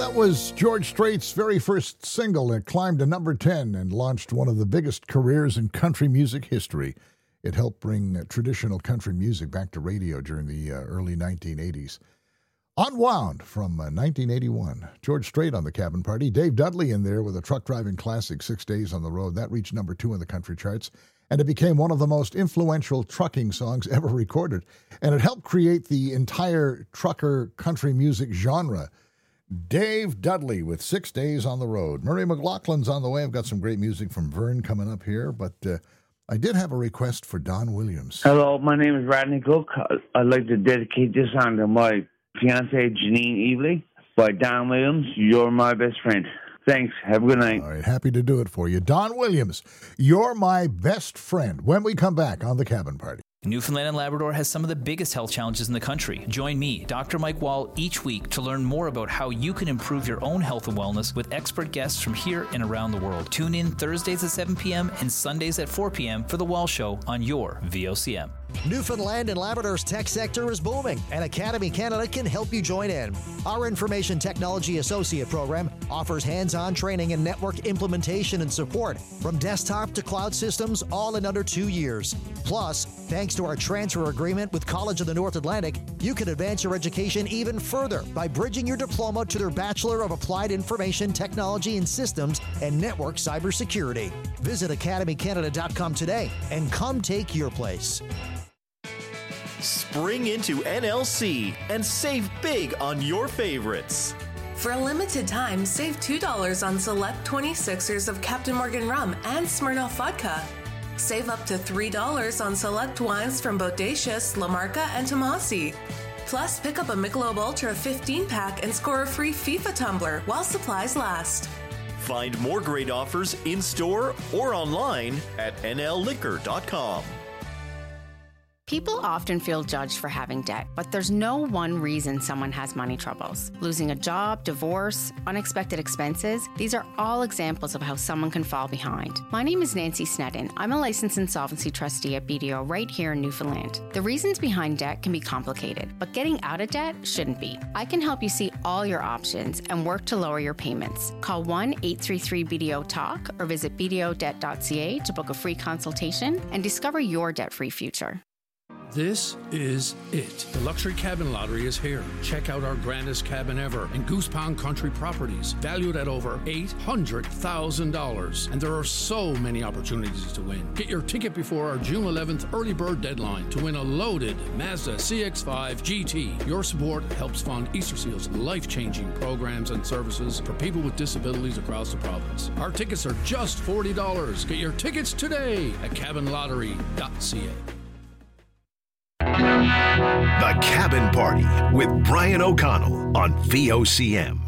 That was George Strait's very first single. It climbed to number 10 and launched one of the biggest careers in country music history. It helped bring traditional country music back to radio during the early 1980s. Unwound from 1981. George Strait on the Cabin Party. Dave Dudley in there with a truck driving classic, 6 Days on the Road. That reached number 2 in the country charts, and it became one of the most influential trucking songs ever recorded. And it helped create the entire trucker country music genre. Dave Dudley with 6 Days on the Road. Murray McLaughlin's on the way. I've got some great music from Vern coming up here, but I did have a request for Don Williams. Hello, my name is Rodney Cook. I'd like to dedicate this song to my fiancée, Janine Evely, by Don Williams. You're My Best Friend. Thanks. Have a good night. All right, happy to do it for you. Don Williams, You're My Best Friend, when we come back on the Cabin Party. Newfoundland and Labrador has some of the biggest health challenges in the country. Join me, Dr. Mike Wall, each week to learn more about how you can improve your own health and wellness with expert guests from here and around the world. Tune in Thursdays at 7 p.m. and Sundays at 4 p.m. for The Wall Show on your VOCM. Newfoundland and Labrador's tech sector is booming, and Academy Canada can help you join in. Our Information Technology Associate program offers hands-on training and network implementation and support from desktop to cloud systems, all in under 2 years. Plus, thanks to our transfer agreement with College of the North Atlantic, you can advance your education even further by bridging your diploma to their Bachelor of Applied Information Technology and Systems and Network Cybersecurity. Visit academycanada.com today and come take your place. Spring into NLC and save big on your favorites. For a limited time, save $2 on select 26ers of Captain Morgan rum and Smirnoff vodka. Save up to $3 on select wines from Bodacious, La Marca, and Tomasi. Plus, pick up a Michelob Ultra 15-pack and score a free FIFA tumbler while supplies last. Find more great offers in-store or online at nlliquor.com. People often feel judged for having debt, but there's no one reason someone has money troubles. Losing a job, divorce, unexpected expenses, these are all examples of how someone can fall behind. My name is Nancy Snedden. I'm a licensed insolvency trustee at BDO right here in Newfoundland. The reasons behind debt can be complicated, but getting out of debt shouldn't be. I can help you see all your options and work to lower your payments. Call 1-833-BDO-TALK or visit bdodebt.ca to book a free consultation and discover your debt-free future. This is it. The Luxury Cabin Lottery is here. Check out our grandest cabin ever in Goose Pond Country Properties, valued at over $800,000. And there are so many opportunities to win. Get your ticket before our June 11th early bird deadline to win a loaded Mazda CX-5 GT. Your support helps fund Easter Seal's life-changing programs and services for people with disabilities across the province. Our tickets are just $40. Get your tickets today at cabinlottery.ca. The Cabin Party with Brian O'Connell on VOCM.